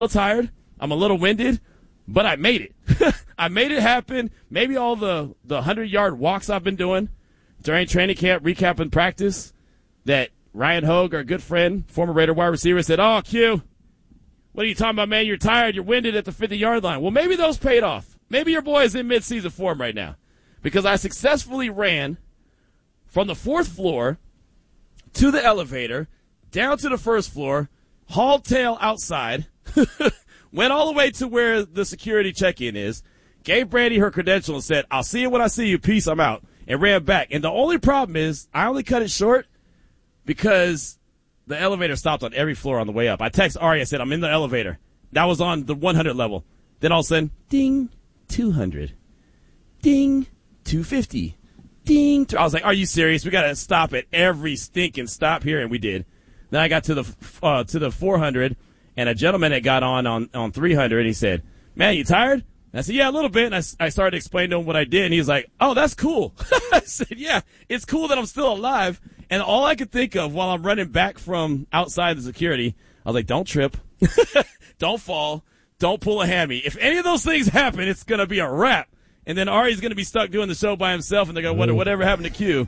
little tired. I'm a little winded, but I made it. I made it happen. Maybe all the 100-yard walks I've been doing during training camp, recapping practice, that Ryan Hogue, our good friend, former Raider wide receiver, said, "Oh, Q, what are you talking about, man? You're tired. You're winded at the 50-yard line." Well, maybe those paid off. Maybe your boy is in mid-season form right now, because I successfully ran from the 4th floor to the elevator, down to the 1st floor, hauled tail outside, went all the way to where the security check-in is, gave Brandy her credential and said, "I'll see you when I see you. Peace, I'm out," and ran back. And the only problem is I only cut it short because the elevator stopped on every floor on the way up. I text Ari, I said, "I'm in the elevator." That was on the 100 level. Then all of a sudden, ding, 200. Ding, 250. Ding. I was like, "Are you serious? We got to stop at every stinking stop here," and we did. Then I got to the 400, and a gentleman had got on 300, and he said, "Man, you tired?" And I said, "Yeah, a little bit." And I started explaining to him what I did, and he was like, "Oh, that's cool." I said, "Yeah, it's cool that I'm still alive." And all I could think of while I'm running back from outside the security, I was like, "Don't trip, don't fall, don't pull a hammy. If any of those things happen, it's going to be a wrap." And then Ari's going to be stuck doing the show by himself, and they're going to wonder whatever happened to Q.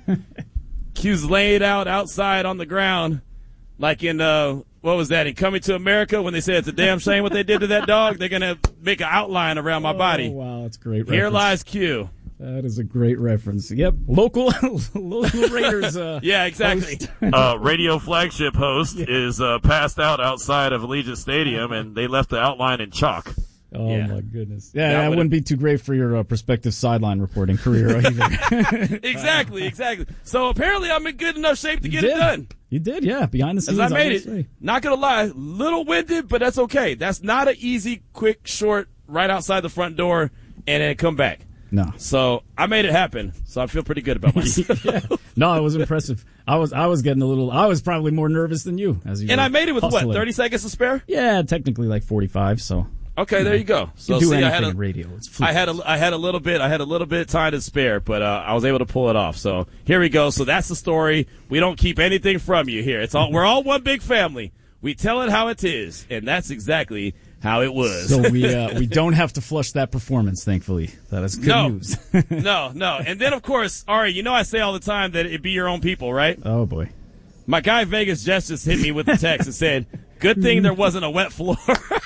Q's laid out outside on the ground. Like in, what was that, in Coming to America, when they said it's a damn shame what they did to that dog? They're going to make an outline around my body. Oh, wow, that's a great reference. Here lies Q. That is a great reference. Yep, local Raiders. Yeah, exactly. Radio flagship host is passed out outside of Allegiant Stadium, and they left the outline in chalk. Oh, yeah. My goodness. Yeah, that wouldn't be too great for your prospective sideline reporting career either. Exactly. So apparently I'm in good enough shape to get it done. You did, yeah. Behind the scenes, I made it. Not going to lie, little winded, but that's okay. That's not an easy, quick, short, right outside the front door, and then come back. No. So I made it happen, so I feel pretty good about myself. Yeah. No, it was impressive. I was getting I was probably more nervous than you. And I made it with hustling. What, 30 seconds to spare? Yeah, technically like 45, so. Okay, there you go. So you do anything in radio. I had a little bit time to spare, but I was able to pull it off. So here we go. So that's the story. We don't keep anything from you here. We're all one big family. We tell it how it is, and that's exactly how it was. So we don't have to flush that performance, thankfully. That is good news. No. And then of course, Ari, I say all the time that it be your own people, right? Oh boy. My guy Vegas just hit me with the text and said, "Good thing there wasn't a wet floor."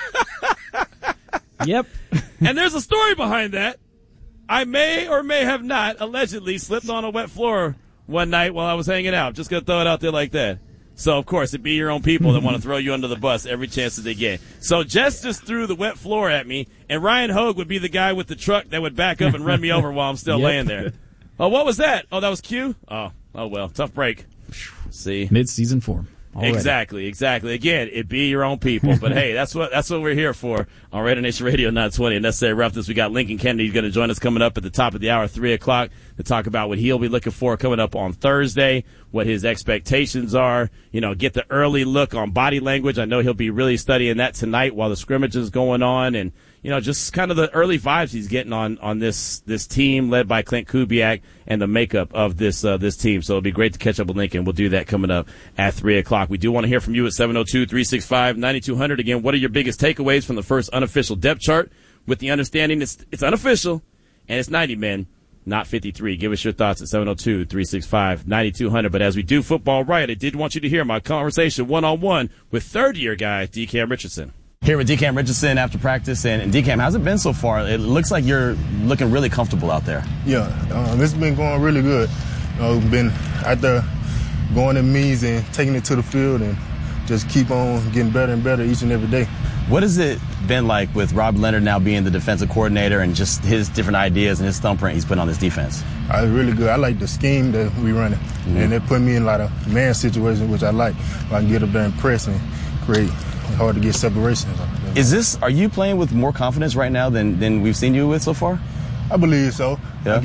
Yep. And there's a story behind that. I may or may have not allegedly slipped on a wet floor one night while I was hanging out. Just going to throw it out there like that. So, of course, it'd be your own people that want to throw you under the bus every chance that they get. So Jess just threw the wet floor at me, and Ryan Hogue would be the guy with the truck that would back up and run me over while I'm still laying there. Oh, what was that? Oh, that was Q? Oh, well, tough break. See? Mid-season form. Already. Exactly. Again, it be your own people. But hey, that's what we're here for on Raider Nation Radio 920. And Necessary Roughness. We got Lincoln Kennedy going to join us coming up at the top of the hour, 3 o'clock, to talk about what he'll be looking for coming up on Thursday, what his expectations are, get the early look on body language. I know he'll be really studying that tonight while the scrimmage is going on, and just kind of the early vibes he's getting on this team led by Clint Kubiak and the makeup of this team. So it'll be great to catch up with Lincoln. We'll do that coming up at 3 o'clock. We do want to hear from you at 702-365-9200. Again, what are your biggest takeaways from the first unofficial depth chart, with the understanding it's unofficial and it's 90 men, not 53. Give us your thoughts at 702-365-9200. But as we do football right, I did want you to hear my conversation one-on-one with third-year guy DeCam Richardson. Here with DeCam Richardson after practice, and DeCam, how's it been so far? It looks like you're looking really comfortable out there. Yeah, it's been going really good. Been out there going in meets and taking it to the field and just keep on getting better and better each and every day. What has it been like with Rob Leonard now being the defensive coordinator and just his different ideas and his thumbprint he's putting on this defense? It's really good. I like the scheme that we running, and it put me in a lot of man situations, which I like. I can get up there and press and create. Hard to get separation. Are you playing with more confidence right now than we've seen you with so far? I believe so. Yeah.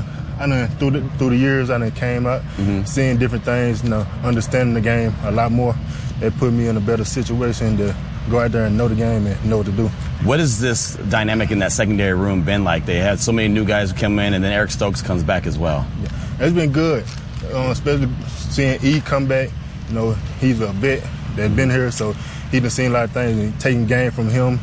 I done through the years I done came up, seeing different things, understanding the game a lot more. It put me in a better situation to go out there and know the game and know what to do. What has this dynamic in that secondary room been like? They had so many new guys come in, and then Eric Stokes comes back as well. Yeah. It's been good, especially seeing E come back. He's a vet that's been here, so he done seen a lot of things and taking game from him